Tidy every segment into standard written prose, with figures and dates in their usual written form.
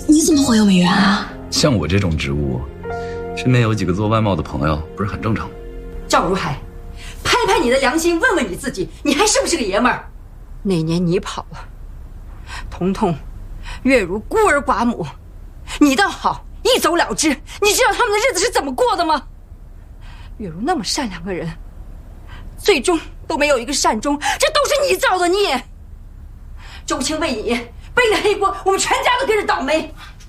你怎么会有美元啊？ 像我这种职务，身边有几个做外贸的朋友，不是很正常吗？ 赵如海，拍拍你的良心，问问你自己，你还是不是个爷们儿？那年你跑了，彤彤、月如孤儿寡母，你倒好，一走了之。你知道他们的日子是怎么过的吗？月如那么善良个人，最终都没有一个善终，这都是你造的孽。周青为你背了黑锅，我们全家都跟着倒霉。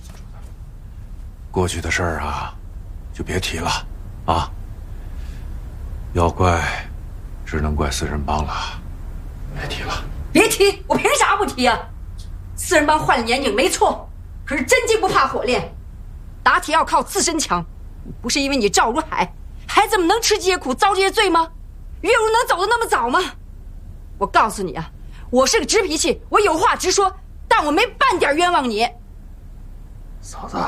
过去的事儿啊，就别提了啊。要怪，只能怪四人帮了，别提了。 别提，我凭啥不提啊？四人帮换了年景没错，可是真金不怕火炼，打铁要靠自身强。不是因为你赵如海，孩子们能吃这些苦，遭这些罪吗？月如能走得那么早吗？我告诉你啊，我是个直脾气，我有话直说，但我没半点冤枉你。 嫂子，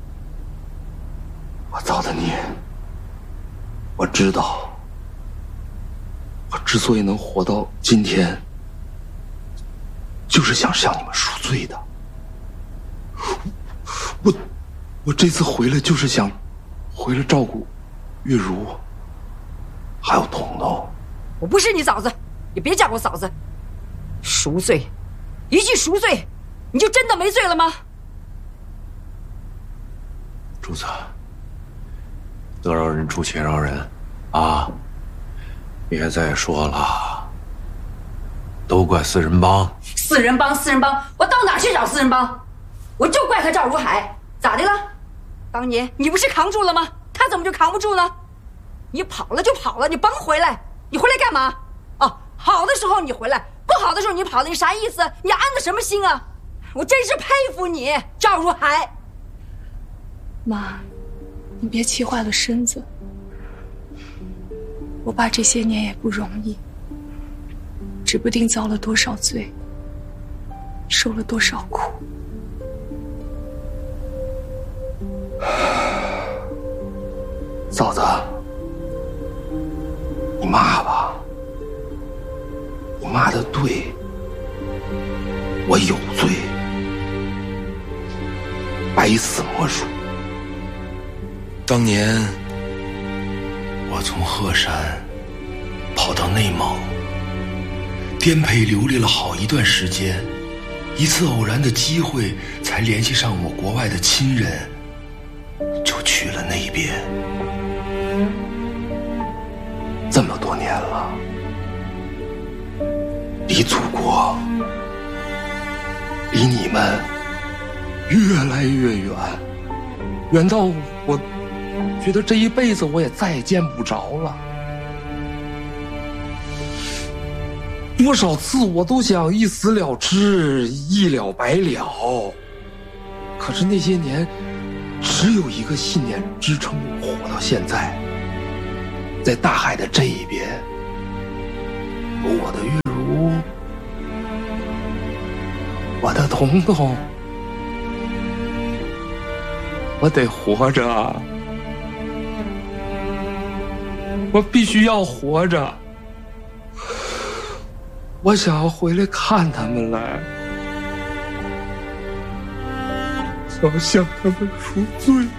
我造的孽，我知道。我之所以能活到今天，就是想向你们赎罪的。我这次回来就是想回来照顾月如，还有彤彤。 我不是你嫂子，也别叫我嫂子。赎罪，一句赎罪，你就真的没罪了吗？ 主子，得饶人处且饶人啊！别再说了，都怪四人帮。 四人帮，我到哪去找四人帮？我就怪他赵如海，咋的了？当年你不是扛住了吗？他怎么就扛不住呢？你跑了就跑了，你甭回来，你回来干嘛？哦，好的时候你回来，不好的时候你跑了，你啥意思？你安的什么心啊？我真是佩服你，赵如海。 妈，你别气坏了身子。我爸这些年也不容易，指不定遭了多少罪，受了多少苦。 嫂子，你骂吧，你骂的对，我有罪，百死莫赎。 当年我从鹤山跑到内蒙，颠沛流离了好一段时间，一次偶然的机会才联系上我国外的亲人，就去了那边。 这么多年了，离祖国，离你们越来越远，远到我觉得这一辈子我也再也见不着了。多少次我都想一死了之，一了百了，可是那些年只有一个信念支撑我活到现在，在大海的这一边，有我的月如，我的彤彤，我得活着，我必须要活着。我想要回来看他们来，想向他们赎罪。